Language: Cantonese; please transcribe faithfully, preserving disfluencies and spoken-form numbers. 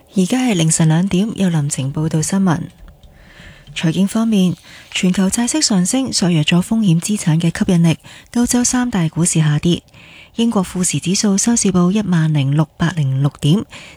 而家係凌晨兩點，由林晴報道新聞。財經方面，全球債息上升削弱咗風險資產嘅吸引力，歐洲三大股市下跌。英國富時指數收市報一萬零六百零六點，